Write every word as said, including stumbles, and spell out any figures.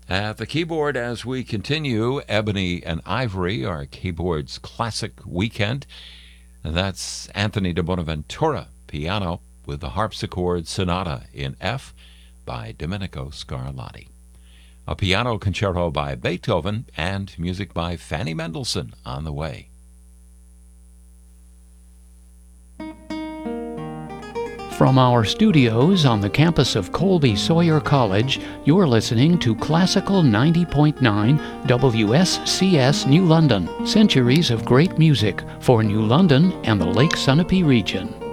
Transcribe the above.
At the keyboard as we continue, Ebony and Ivory, our keyboard's classic weekend. And that's Anthony de Bonaventura, piano, with the harpsichord sonata in F by Domenico Scarlatti. A piano concerto by Beethoven and music by Fanny Mendelssohn on the way. From our studios on the campus of Colby Sawyer College, you're listening to Classical ninety point nine W S C S New London, centuries of great music for New London and the Lake Sunapee region.